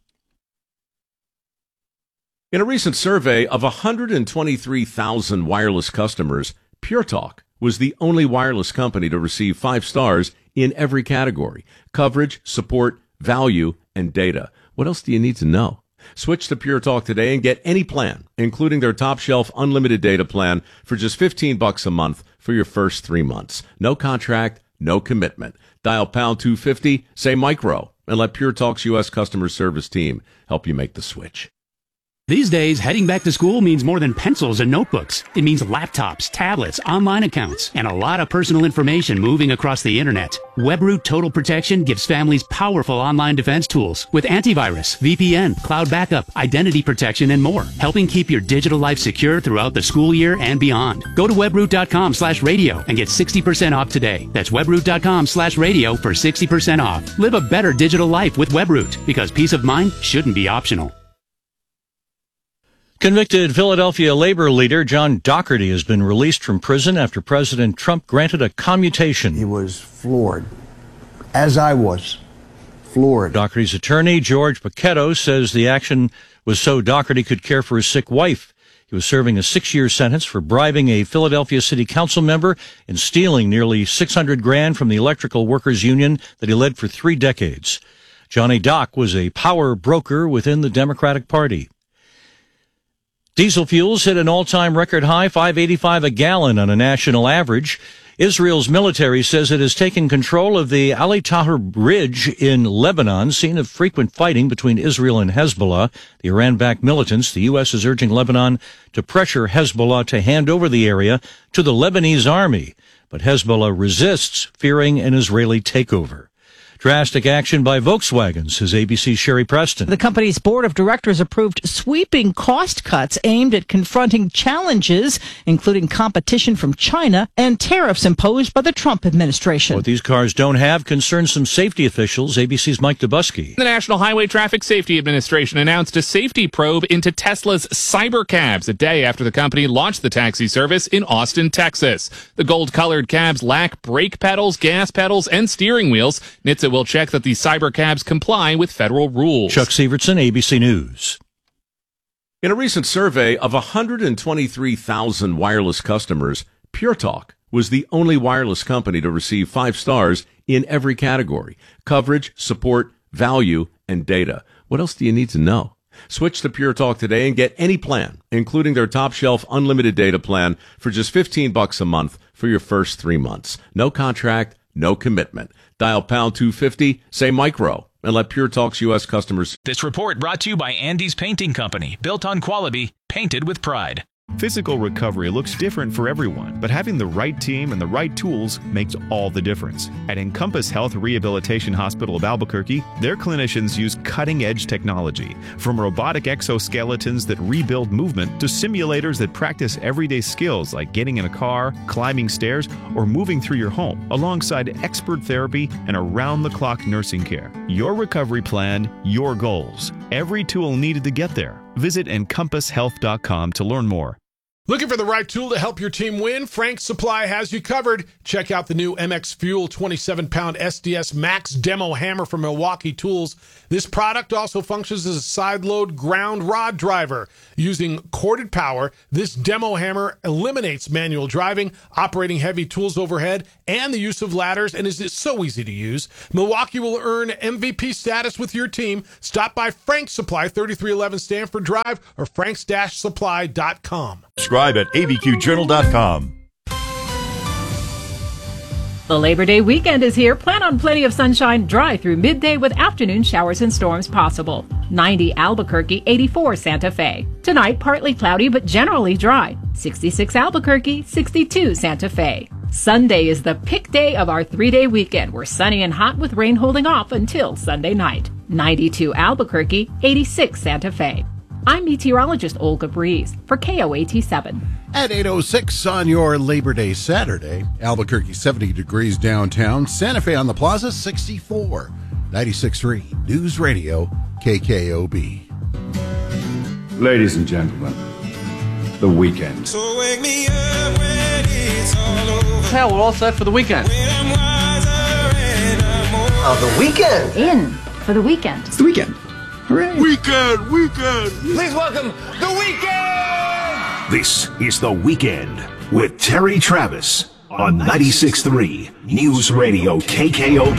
In a recent survey of 123,000 wireless customers, Pure Talk was the only wireless company to receive 5 stars in every category: coverage, support, value, and data. What else do you need to know? Switch to Pure Talk today and get any plan, including their top shelf unlimited data plan, for just $15 a month for your first 3 months. No contract, no commitment. Dial pound 250, say micro, and let Pure Talk's U.S. customer service team help you make the switch. These days, heading back to school means more than pencils and notebooks. It means laptops, tablets, online accounts, and a lot of personal information moving across the internet. WebRoot Total Protection gives families powerful online defense tools with antivirus, VPN, cloud backup, identity protection, and more, helping keep your digital life secure throughout the school year and beyond. Go to webroot.com/radio and get 60% off today. That's webroot.com/radio for 60% off. Live a better digital life with WebRoot, because peace of mind shouldn't be optional. Convicted Philadelphia labor leader John Dougherty has been released from prison after President Trump granted a commutation. He was floored, as I was floored. Dougherty's attorney, George Paquetto, says the action was so Dougherty could care for his sick wife. He was serving a 6-year sentence for bribing a Philadelphia city council member and stealing nearly $600,000 from the electrical workers union that he led for 3 decades. Johnny Doc was a power broker within the Democratic Party. Diesel fuels hit an all-time record high, $5.85 a gallon on a national average. Israel's military says it has taken control of the Ali Tahrir Ridge in Lebanon, scene of frequent fighting between Israel and Hezbollah, the Iran-backed militants. The U.S. is urging Lebanon to pressure Hezbollah to hand over the area to the Lebanese army, but Hezbollah resists, fearing an Israeli takeover. Drastic action by Volkswagen, says ABC's Sherry Preston. The company's board of directors approved sweeping cost cuts aimed at confronting challenges, including competition from China and tariffs imposed by the Trump administration. What these cars don't have concerns some safety officials. ABC's Mike Dubusky. The National Highway Traffic Safety Administration announced a safety probe into Tesla's Cybercabs a day after the company launched the taxi service in Austin, Texas. The gold-colored cabs lack brake pedals, gas pedals, and steering wheels. NHTSA will check that the Cybercabs comply with federal rules. Chuck Sievertson, ABC News. In a recent survey of 123,000 wireless customers, Pure Talk was the only wireless company to receive 5 stars in every category: coverage, support, value, and data. What else do you need to know? Switch to Pure Talk today and get any plan, including their top shelf unlimited data plan, for just $15 a month for your first 3 months. No contract, no commitment. Dial pound 250, say micro, and let Pure Talk's U.S. customers. This report brought to you by Andy's Painting Company, built on quality, painted with pride. Physical recovery looks different for everyone, but having the right team and the right tools makes all the difference. At Encompass Health Rehabilitation Hospital of Albuquerque, their clinicians use cutting-edge technology, from robotic exoskeletons that rebuild movement to simulators that practice everyday skills like getting in a car, climbing stairs, or moving through your home, alongside expert therapy and around-the-clock nursing care. Your recovery plan, your goals. Every tool needed to get there. Visit EncompassHealth.com to learn more. Looking for the right tool to help your team win? Frank's Supply has you covered. Check out the new MX Fuel 27-pound SDS Max Demo Hammer from Milwaukee Tools. This product also functions as a side-load ground rod driver. Using corded power, this demo hammer eliminates manual driving, operating heavy tools overhead, and the use of ladders, and is so easy to use. Milwaukee will earn MVP status with your team. Stop by Frank's Supply, 3311 Stanford Drive, or franks-supply.com. Subscribe at abqjournal.com. The Labor Day weekend is here. Plan on plenty of sunshine, dry through midday with afternoon showers and storms possible. 90 Albuquerque, 84 Santa Fe. Tonight, partly cloudy but generally dry. 66 Albuquerque, 62 Santa Fe. Sunday is the pick day of our 3-day weekend. We're sunny and hot with rain holding off until Sunday night. 92 Albuquerque, 86 Santa Fe. I'm meteorologist Olga Breeze for KOAT7. At 8:06 on your Labor Day Saturday, Albuquerque 70 degrees downtown, Santa Fe on the Plaza 64, 96.3 News Radio KKOB. Ladies and gentlemen, the weekend. So wake me up when it's all over. Hell, we're all set for the weekend. The weekend. In for the weekend. It's the weekend. Hooray. Weekend. Please welcome The Weeknd. This is The Weekend with Terry Travis on 96.3 News Radio KKOB.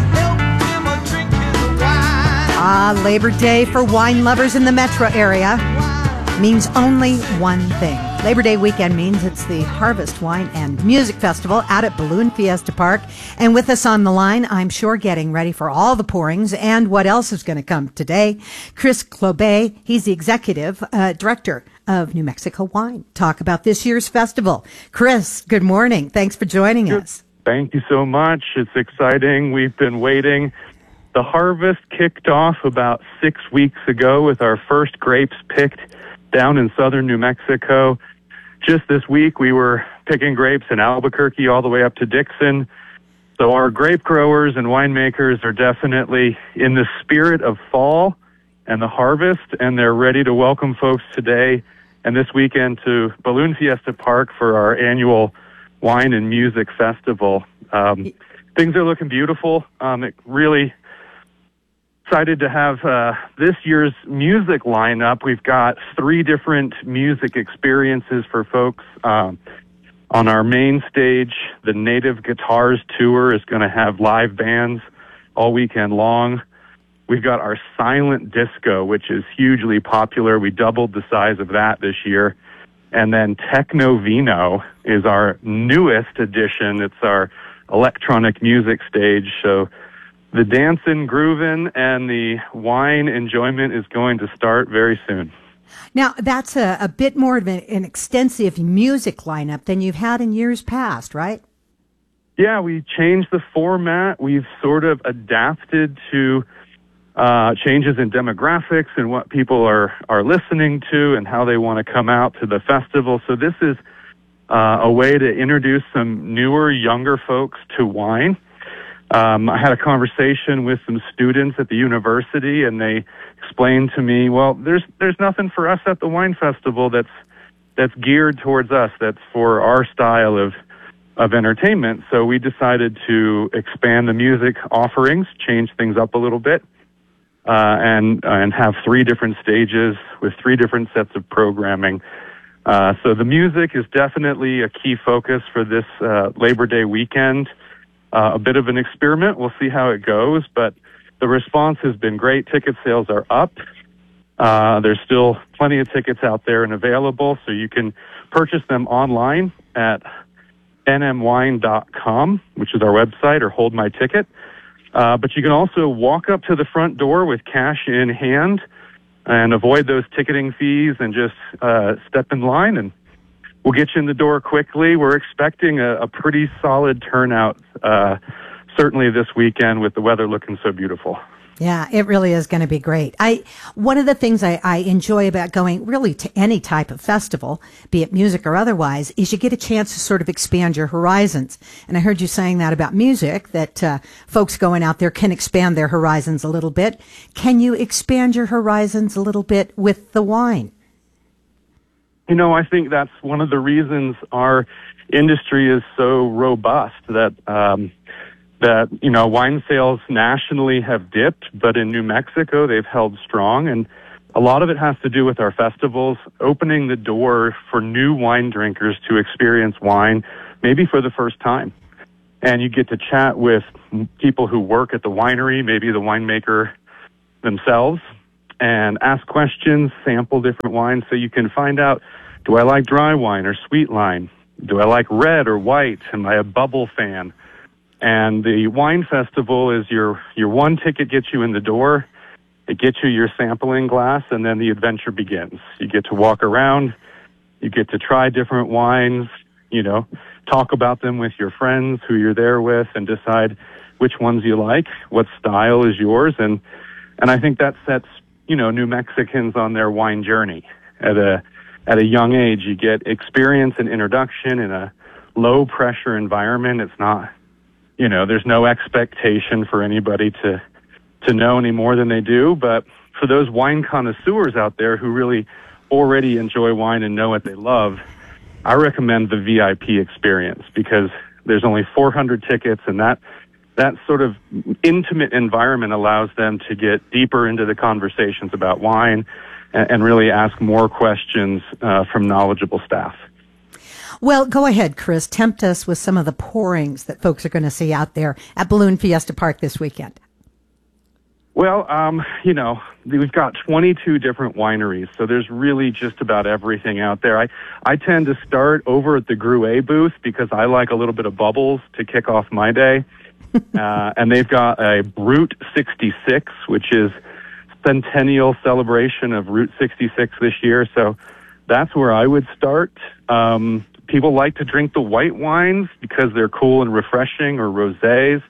Labor Day for wine lovers in the metro area means only one thing. Labor Day weekend means it's the Harvest Wine and Music Festival out at Balloon Fiesta Park. And with us on the line, I'm sure getting ready for all the pourings and what else is going to come today, Chris Clobet. He's the executive director of New Mexico Wine. Talk about this year's festival. Chris, good morning. Thanks for joining us. Thank you so much. It's exciting. We've been waiting. The harvest kicked off about 6 weeks ago with our first grapes picked down in southern New Mexico. Just this week, we were picking grapes in Albuquerque all the way up to Dixon. So our grape growers and winemakers are definitely in the spirit of fall and the harvest, and they're ready to welcome folks today and this weekend to Balloon Fiesta Park for our annual Wine and Music Festival. Things are looking beautiful. It really excited to have this year's music lineup. We've got 3 different music experiences for folks. On our main stage, the Native Guitars Tour is going to have live bands all weekend long. We've got our Silent Disco, which is hugely popular. We doubled the size of that this year. And then Techno Vino is our newest addition. It's our electronic music stage. So the dancing, grooving, and the wine enjoyment is going to start very soon. Now, that's a bit more of an extensive music lineup than you've had in years past, right? Yeah, we changed the format. We've sort of adapted to changes in demographics and what people are listening to and how they want to come out to the festival. So this is a way to introduce some newer, younger folks to wine. I had a conversation with some students at the university, and they explained to me, well, there's nothing for us at the wine festival that's geared towards us, that's for our style of entertainment. So we decided to expand the music offerings, change things up a little bit, and have 3 different stages with 3 different sets of programming. So the music is definitely a key focus for this Labor Day weekend. A bit of an experiment. We'll see how it goes, but the response has been great. Ticket sales are up. There's still plenty of tickets out there and available, so you can purchase them online at nmwine.com, which is our website, or Hold My Ticket. But you can also walk up to the front door with cash in hand and avoid those ticketing fees and just step in line, and we'll get you in the door quickly. We're expecting a pretty solid turnout, certainly this weekend with the weather looking so beautiful. Yeah, it really is going to be great. One of the things I enjoy about going really to any type of festival, be it music or otherwise, is you get a chance to sort of expand your horizons. And I heard you saying that about music, that folks going out there can expand their horizons a little bit. Can you expand your horizons a little bit with the wine? You know, I think that's one of the reasons our industry is so robust, that wine sales nationally have dipped, but in New Mexico they've held strong. And a lot of it has to do with our festivals, opening the door for new wine drinkers to experience wine, maybe for the first time. And you get to chat with people who work at the winery, maybe the winemaker themselves, and ask questions, sample different wines, so you can find out, do I like dry wine or sweet wine? Do I like red or white? Am I a bubble fan? And the wine festival is your one ticket gets you in the door. It gets you your sampling glass, and then the adventure begins. You get to walk around. You get to try different wines, talk about them with your friends who you're there with, and decide which ones you like, what style is yours. And I think that sets, New Mexicans on their wine journey. At a young age, you get experience and introduction in a low pressure environment. It's not, there's no expectation for anybody to know any more than they do. But for those wine connoisseurs out there who really already enjoy wine and know what they love, I recommend the VIP experience, because there's only 400 tickets, and that sort of intimate environment allows them to get deeper into the conversations about wine and really ask more questions from knowledgeable staff. Well, go ahead, Chris. Tempt us with some of the pourings that folks are going to see out there at Balloon Fiesta Park this weekend. Well, we've got 22 different wineries, so there's really just about everything out there. I tend to start over at the Gruet booth because I like a little bit of bubbles to kick off my day. And they've got a Brut 66, which is centennial celebration of Route 66 this year. So that's where I would start. People like to drink the white wines because they're cool and refreshing, or rosés.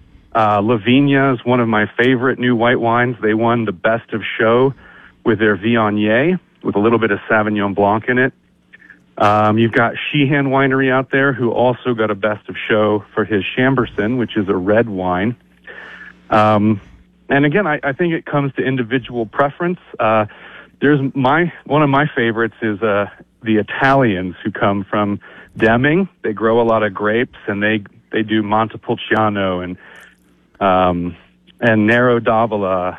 La Viña is one of my favorite new white wines. They won the Best of Show with their Viognier, with a little bit of Sauvignon Blanc in it. You've got Sheehan Winery out there, who also got a Best of Show for his Chambourcin, which is a red wine. And again, I think it comes to individual preference. One of my favorites is the Italians who come from Deming. They grow a lot of grapes, and they do Montepulciano and Nero d'Avola,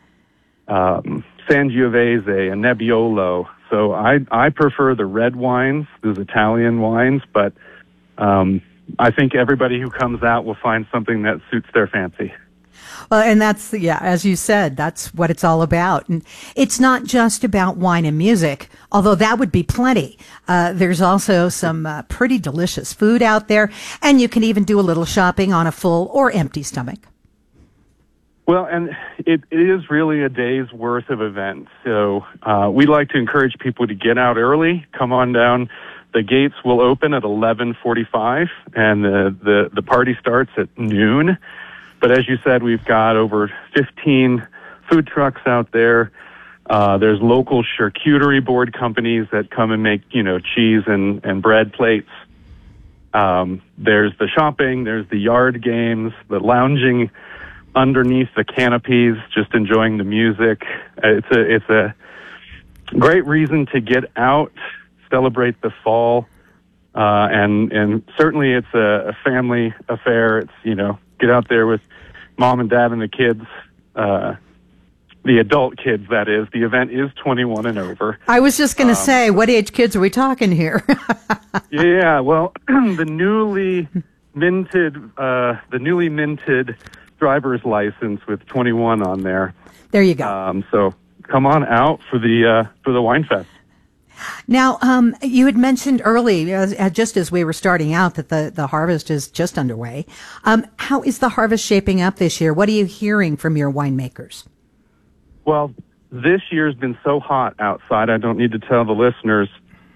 Sangiovese and Nebbiolo. So I prefer the red wines, those Italian wines, but I think everybody who comes out will find something that suits their fancy. Well, and that's, as you said, that's what it's all about. And it's not just about wine and music, although that would be plenty. There's also some pretty delicious food out there, and you can even do a little shopping on a full or empty stomach. Well, and it is really a day's worth of events. So we like to encourage people to get out early, come on down The gates will open at 11:45, and the party starts at noon. But as you said, we've got over 15 food trucks out there. There's local charcuterie board companies that come and make, cheese and bread plates. There's the shopping, there's the yard games, the lounging underneath the canopies, just enjoying the music. It's a great reason to get out, celebrate the fall, and certainly it's a family affair. It's, get out there with mom and dad and the kids, the adult kids, that is. The event is 21 and over. I was just going to say, what age kids are we talking here? Yeah, well, the newly minted driver's license with 21 on there. There you go. So come on out for the Wine Fest. Now, you had mentioned early, just as we were starting out, that the harvest is just underway. How is the harvest shaping up this year? What are you hearing from your winemakers? Well, this year's been so hot outside, I don't need to tell the listeners.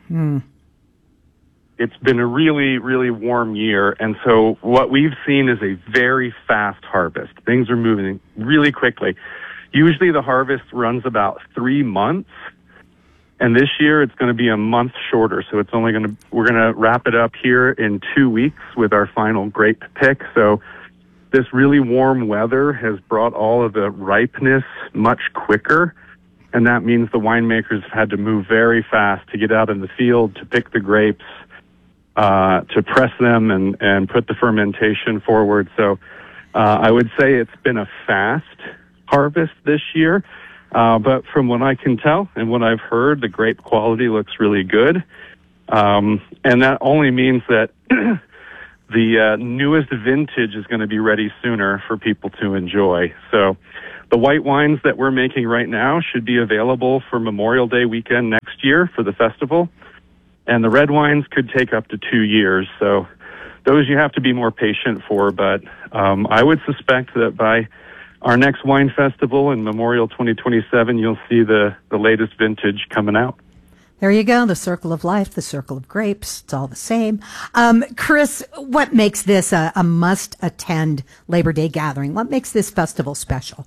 It's been a really, really warm year, and so what we've seen is a very fast harvest. Things are moving really quickly. Usually the harvest runs about 3 months, and this year it's going to be a month shorter, so we're going to wrap it up here in 2 weeks with our final grape pick. So this really warm weather has brought all of the ripeness much quicker, and that means the winemakers have had to move very fast to get out in the field, to pick the grapes, to press them and put the fermentation forward. So I would say it's been a fast harvest this year, but from what I can tell and what I've heard, the grape quality looks really good, and that only means that the newest vintage is going to be ready sooner for people to enjoy. So the white wines that we're making right now should be available for Memorial Day weekend next year for the festival. And the red wines could take up to 2 years. So those you have to be more patient for. But I would suspect that by our next wine festival in Memorial 2027, you'll see the latest vintage coming out. There you go. The circle of life, the circle of grapes. It's all the same. Chris, what makes this a must-attend Labor Day gathering? What makes this festival special?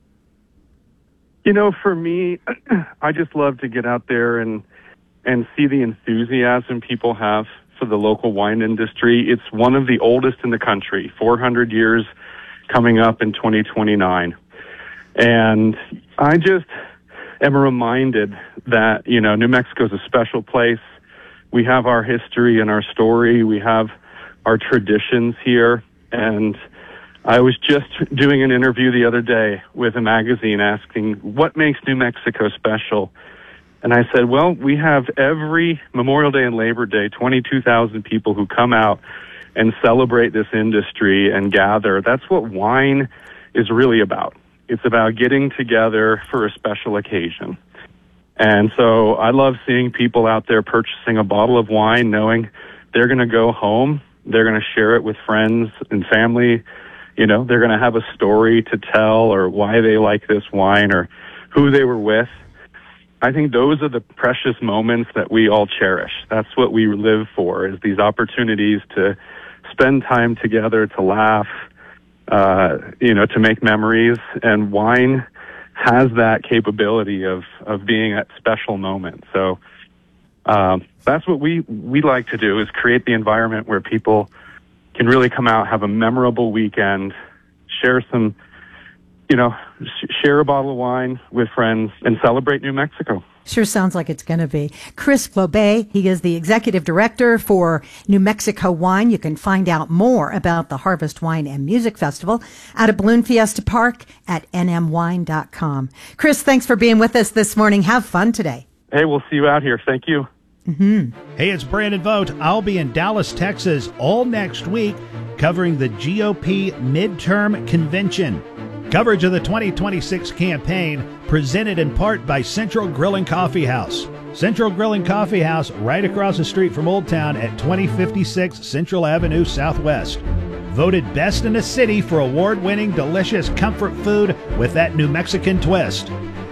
For me, I just love to get out there and see the enthusiasm people have for the local wine industry. It's one of the oldest in the country, 400 years coming up in 2029. And I just am reminded that, New Mexico is a special place. We have our history and our story. We have our traditions here. And I was just doing an interview the other day with a magazine asking, what makes New Mexico special? And I said, well, we have every Memorial Day and Labor Day, 22,000 people who come out and celebrate this industry and gather. That's what wine is really about. It's about getting together for a special occasion. And so I love seeing people out there purchasing a bottle of wine, knowing they're going to go home, they're going to share it with friends and family. They're going to have a story to tell, or why they like this wine, or who they were with. I think those are the precious moments that we all cherish. That's what we live for, is these opportunities to spend time together, to laugh, to make memories. And wine has that capability of being at special moments. So that's what we like to do, is create the environment where people can really come out, have a memorable weekend, share some, share a bottle of wine with friends and celebrate New Mexico. Sure sounds like it's going to be. Chris Globet, he is the executive director for New Mexico Wine. You can find out more about the Harvest Wine and Music Festival out at Balloon Fiesta Park at nmwine.com. Chris, thanks for being with us this morning. Have fun today. Hey, we'll see you out here. Thank you. Hey, it's Brandon Vogt. I'll be in Dallas, Texas all next week covering the GOP midterm convention. Coverage of the 2026 campaign presented in part by Central Grill and Coffee House. Central Grill and Coffee House right across the street from Old Town at 2056 Central Avenue Southwest. Voted best in the city for award-winning delicious comfort food with that New Mexican twist.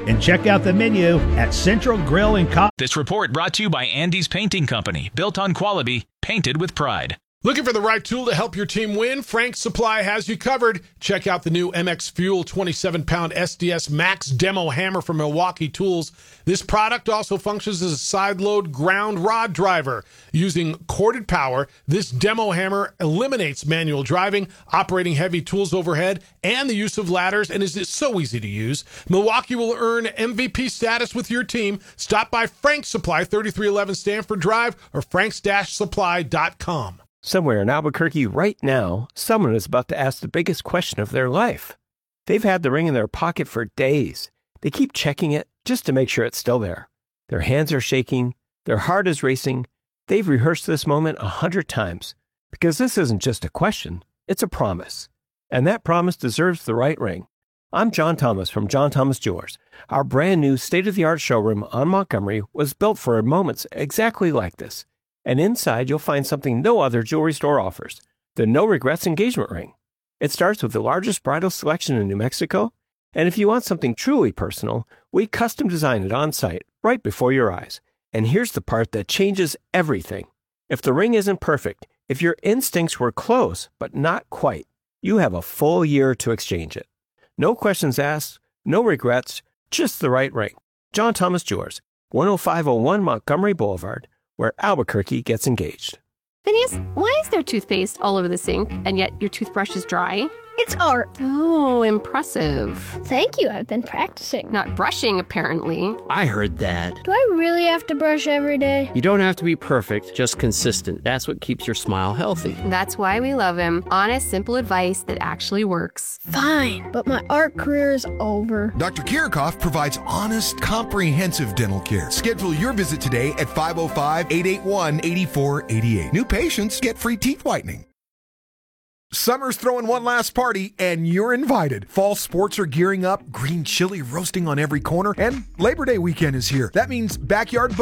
And check out the menu at Central Grill and Coffee. This report brought to you by Andy's Painting Company, built on quality, painted with pride. Looking for the right tool to help your team win? Frank's Supply has you covered. Check out the new MX Fuel 27-pound SDS Max Demo Hammer from Milwaukee Tools. This product also functions as a side-load ground rod driver. Using corded power, this demo hammer eliminates manual driving, operating heavy tools overhead, and the use of ladders, and is so easy to use. Milwaukee will earn MVP status with your team. Stop by Frank's Supply, 3311 Stanford Drive, or franks-supply.com. Somewhere in Albuquerque right now, someone is about to ask the biggest question of their life. They've had the ring in their pocket for days. They keep checking it just to make sure it's still there. Their hands are shaking. Their heart is racing. They've rehearsed this moment 100 times because this isn't just a question, it's a promise. And that promise deserves the right ring. I'm John Thomas from John Thomas Jewelers. Our brand new state-of-the-art showroom on Montgomery was built for moments exactly like this. And inside, you'll find something no other jewelry store offers, the No Regrets engagement ring. It starts with the largest bridal selection in New Mexico, and if you want something truly personal, we custom design it on site, right before your eyes. And here's the part that changes everything. If the ring isn't perfect, if your instincts were close, but not quite, you have a full year to exchange it. No questions asked, no regrets, just the right ring. John Thomas Jewelers, 10501 Montgomery Boulevard, where Albuquerque gets engaged. Phineas, why is there toothpaste all over the sink, and yet your toothbrush is dry? It's art. Oh, impressive. Thank you, I've been practicing. Not brushing, apparently. I heard that. Do I really have to brush every day? You don't have to be perfect, just consistent. That's what keeps your smile healthy. That's why we love him. Honest, simple advice that actually works. Fine, but my art career is over. Dr. Kirchhoff provides honest, comprehensive dental care. Schedule your visit today at 505-881-8488. New patients get free teeth whitening. Summer's throwing one last party, and you're invited. Fall sports are gearing up, green chili roasting on every corner, and Labor Day weekend is here. That means backyard